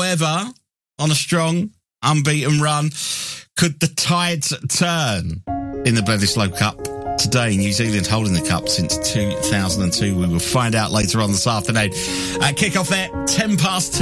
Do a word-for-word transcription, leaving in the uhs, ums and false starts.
However, on a strong, unbeaten run, could the tides turn in the Bledisloe Cup? Today, New Zealand holding the cup since two thousand two. We will find out later on this afternoon. Uh, kick off there, ten past two.